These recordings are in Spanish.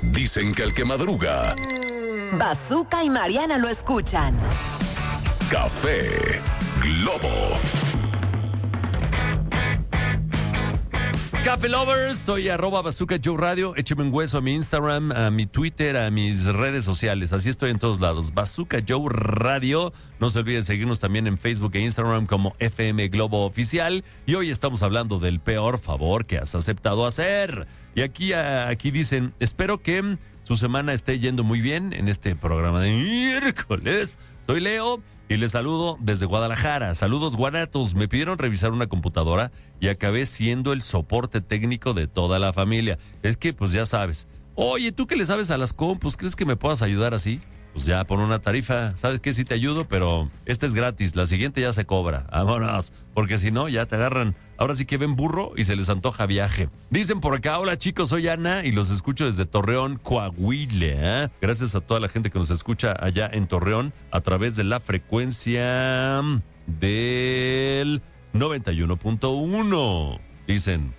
Dicen que el que madruga. Bazooka y Mariana lo escuchan. Café Globo. Café Lovers, soy @Bazooka Joe Radio. Écheme un hueso a mi Instagram, a mi Twitter, a mis redes sociales. Así estoy en todos lados. Bazooka Joe Radio. No se olviden seguirnos también en Facebook e Instagram como FM Globo Oficial. Y hoy estamos hablando del peor favor que has aceptado hacer. Y aquí dicen, espero que su semana esté yendo muy bien en este programa de miércoles. Soy Leo y les saludo desde Guadalajara. Saludos, guanatos. Me pidieron revisar una computadora y acabé siendo el soporte técnico de toda la familia. Es que, pues ya sabes. Oye, ¿tú qué le sabes a las compus? ¿Crees que me puedas ayudar así? Pues ya, pon una tarifa. ¿Sabes qué? Sí te ayudo, pero esta es gratis. La siguiente ya se cobra. Vámonos. Porque si no, ya te agarran. Ahora sí que ven burro y se les antoja viaje. Dicen por acá, hola chicos, soy Ana y los escucho desde Torreón, Coahuila. Gracias a toda la gente que nos escucha allá en Torreón a través de la frecuencia del 91.1. Dicen,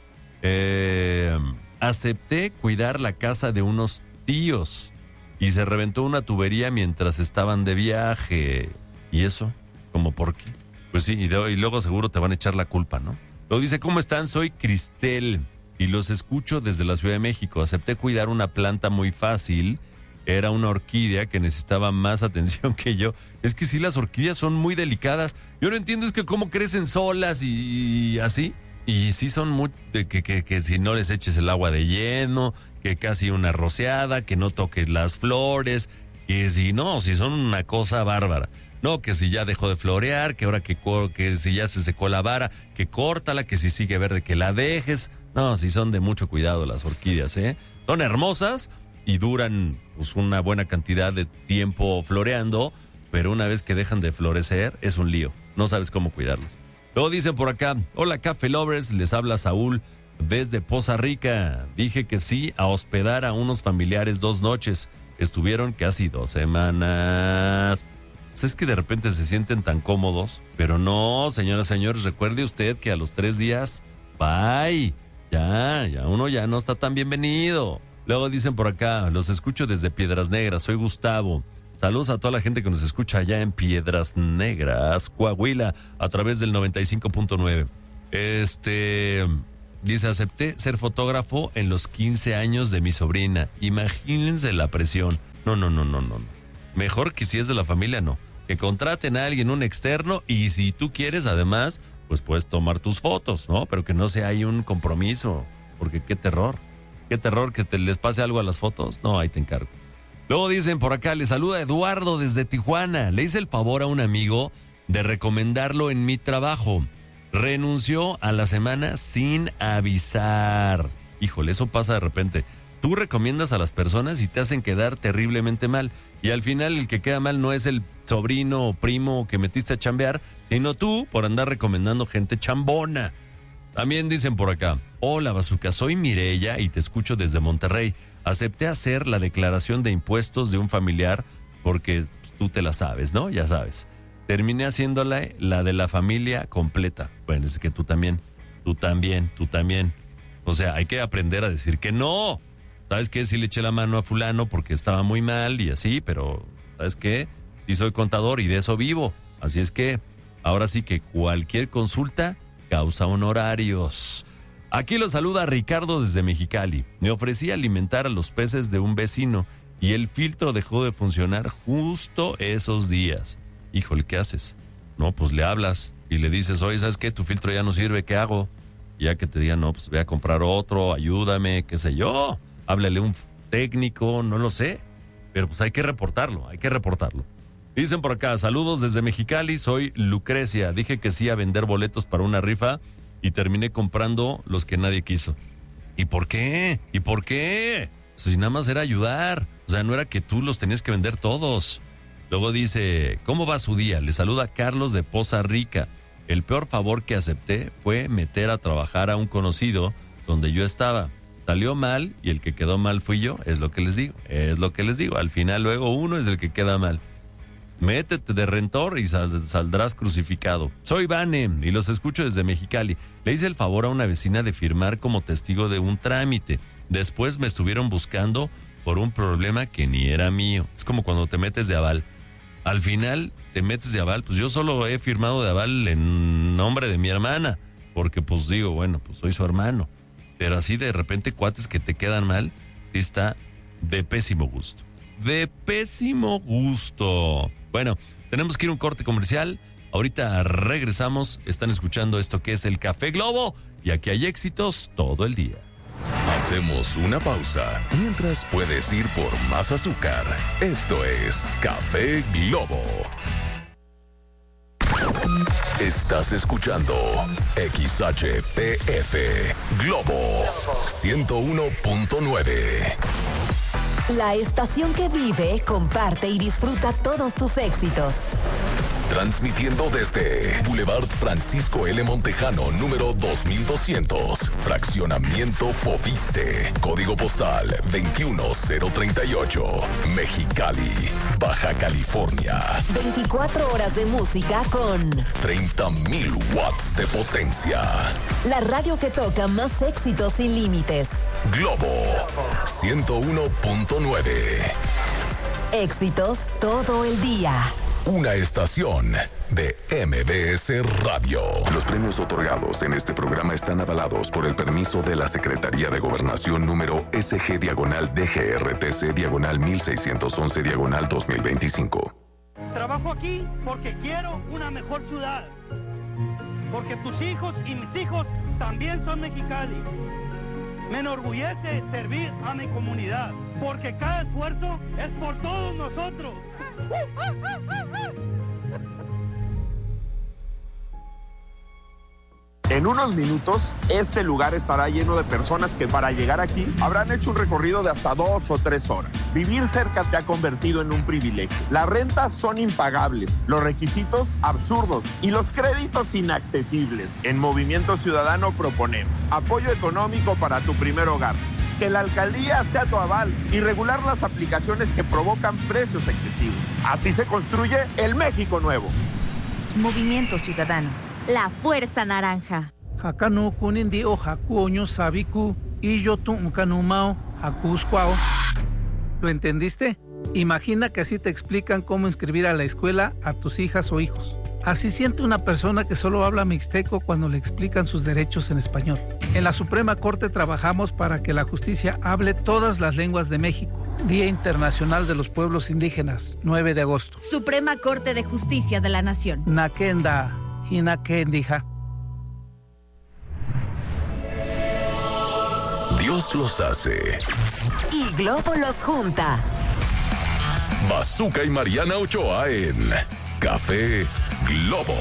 acepté cuidar la casa de unos tíos y se reventó una tubería mientras estaban de viaje. ¿Y eso? ¿Cómo por qué? Pues sí, y luego seguro te van a echar la culpa, ¿no? Luego dice, ¿cómo están? Soy Cristel y los escucho desde la Ciudad de México. Acepté cuidar una planta muy fácil. Era una orquídea que necesitaba más atención que yo. Es que sí, las orquídeas son muy delicadas. Yo no entiendo es que cómo crecen solas y así. Y sí son muy... Que si no les eches el agua de lleno, que casi una rociada, que no toques las flores, que si no, si son una cosa bárbara. No, que si ya dejó de florear, que ahora que si ya se secó la vara, que córtala, que si sigue verde, que la dejes. No, si son de mucho cuidado las orquídeas, ¿eh? Son hermosas y duran pues una buena cantidad de tiempo floreando, pero una vez que dejan de florecer es un lío. No sabes cómo cuidarlas. Luego dicen por acá, hola Café Lovers, les habla Saúl desde Poza Rica. Dije que sí a hospedar a unos familiares 2 noches. Estuvieron casi 2 semanas. Es que de repente se sienten tan cómodos, pero no, señoras y señores, recuerde usted que a los 3 días, bye, ya uno ya no está tan bienvenido. Luego dicen por acá, los escucho desde Piedras Negras, soy Gustavo. Saludos a toda la gente que nos escucha allá en Piedras Negras, Coahuila, a través del 95.9. Dice, acepté ser fotógrafo en los 15 años de mi sobrina. Imagínense la presión. No. Mejor que si es de la familia, no. Que contraten a alguien, un externo, y si tú quieres, además, pues puedes tomar tus fotos, ¿no? Pero que no sea ahí un compromiso, porque qué terror que les pase algo a las fotos. No, ahí te encargo. Luego dicen por acá, le saluda Eduardo desde Tijuana. Le hice el favor a un amigo de recomendarlo en mi trabajo. Renunció a la semana sin avisar. Híjole, eso pasa de repente. Tú recomiendas a las personas y te hacen quedar terriblemente mal. Y al final el que queda mal no es el sobrino o primo que metiste a chambear, sino tú por andar recomendando gente chambona. También dicen por acá, hola Bazooka, soy Mireya y te escucho desde Monterrey. Acepté hacer la declaración de impuestos de un familiar porque tú te la sabes, ¿no? Ya sabes. Terminé haciéndola la de la familia completa. Bueno, es que tú también. O sea, hay que aprender a decir que no. ¿Sabes qué? Sí le eché la mano a fulano porque estaba muy mal y así, pero ¿sabes qué? Sí soy contador y de eso vivo. Así es que ahora sí que cualquier consulta causa honorarios. Aquí lo saluda Ricardo desde Mexicali. Me ofrecí alimentar a los peces de un vecino y el filtro dejó de funcionar justo esos días. Híjole, ¿qué haces? No, pues le hablas y le dices, oye, ¿sabes qué? Tu filtro ya no sirve, ¿qué hago? Y ya que te digan, no, pues ve a comprar otro, ayúdame, qué sé yo. Háblale a un técnico, no lo sé. Pero pues hay que reportarlo. Dicen por acá, saludos desde Mexicali, soy Lucrecia. Dije que sí a vender boletos para una rifa y terminé comprando los que nadie quiso. ¿Y por qué? Si nada más era ayudar. O sea, no era que tú los tenías que vender todos. Luego dice, ¿cómo va su día? Le saluda Carlos de Poza Rica. El peor favor que acepté fue meter a trabajar a un conocido donde yo estaba. Salió mal y el que quedó mal fui yo, es lo que les digo. Al final luego uno es el que queda mal. Métete de rentor y saldrás crucificado. Soy Vane y los escucho desde Mexicali. Le hice el favor a una vecina de firmar como testigo de un trámite. Después me estuvieron buscando por un problema que ni era mío. Es como cuando te metes de aval. Al final te metes de aval, pues yo solo he firmado de aval en nombre de mi hermana, porque pues digo, bueno, pues soy su hermano. Pero así de repente cuates que te quedan mal, sí está de pésimo gusto. De pésimo gusto. Bueno, tenemos que ir a un corte comercial. Ahorita regresamos. Están escuchando esto que es el Café Globo. Y aquí hay éxitos todo el día. Hacemos una pausa. Mientras puedes ir por más azúcar. Esto es Café Globo. Estás escuchando XHPF Globo 101.9. La estación que vive, comparte y disfruta todos tus éxitos. Transmitiendo desde Boulevard Francisco L. Montejano, número 2200, Fraccionamiento Foviste, Código Postal 21038, Mexicali, Baja California. 24 horas de música con 30,000 watts de potencia. la radio que toca más éxitos sin límites. Globo 101.9. Éxitos todo el día. Una estación de MBS Radio. Los premios otorgados en este programa están avalados por el permiso de la Secretaría de Gobernación número SG-DGRTC/1611/2025. Trabajo aquí porque quiero una mejor ciudad. Porque tus hijos y mis hijos también son Mexicali. Me enorgullece servir a mi comunidad. Porque cada esfuerzo es por todos nosotros. En unos minutos, este lugar estará lleno de personas que para llegar aquí habrán hecho un recorrido de hasta 2 o 3 horas. Vivir cerca se ha convertido en un privilegio. Las rentas son impagables, los requisitos absurdos y los créditos inaccesibles. En Movimiento Ciudadano proponemos apoyo económico para tu primer hogar, que la alcaldía sea tu aval y regular las aplicaciones que provocan precios excesivos. Así se construye el México nuevo. Movimiento Ciudadano. La Fuerza Naranja. Hakanu kunindi o hakuoño sabiku y yo tu ukanumao hakuskwao. ¿Lo entendiste? Imagina que así te explican cómo inscribir a la escuela a tus hijas o hijos. Así siente una persona que solo habla mixteco cuando le explican sus derechos en español. En la Suprema Corte trabajamos para que la justicia hable todas las lenguas de México. Día Internacional de los Pueblos Indígenas, 9 de agosto. Suprema Corte de Justicia de la Nación. Nakenda, Hinakendija. Dios los hace. Y Globo los junta. Bazooka y Mariana Ochoa en Café Globo.